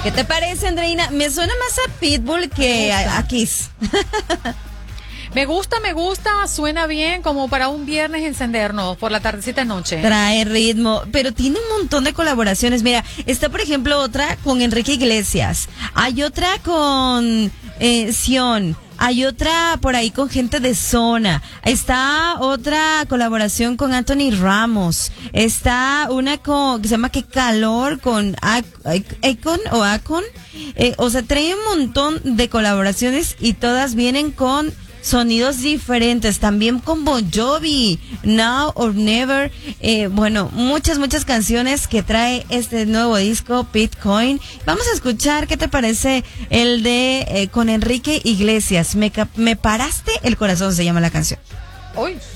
¿Qué te parece, Andreina? Me suena más a Pitbull que a Kiss. Me gusta, suena bien como para un viernes encendernos por la tardecita noche. Trae ritmo, pero tiene un montón de colaboraciones. Mira, está por ejemplo otra con Enrique Iglesias, hay otra con Sion, hay otra por ahí con gente de Zona, está otra colaboración con Anthony Ramos, está una que se llama Qué Calor con Akon o Akon, o sea, trae un montón de colaboraciones y todas vienen con sonidos diferentes, también con Bon Jovi, Now or Never, bueno, muchas canciones que trae este nuevo disco, Bitcoin. Vamos a escuchar qué te parece el de con Enrique Iglesias, Me paraste el corazón se llama la canción. Uy.